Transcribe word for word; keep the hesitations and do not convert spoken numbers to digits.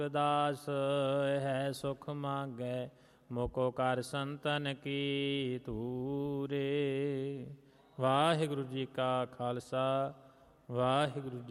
ਦਾਸ ਹੈ ਸੁਖ ਮਾਗੈ, ਮੁਕੋ ਕਰ ਸੰਤਨ ਕੀ ਧੂਰੇ। ਵਾਹਿਗੁਰੂ ਜੀ ਕਾ ਖਾਲਸਾ, ਵਾਹਿਗੁਰੂ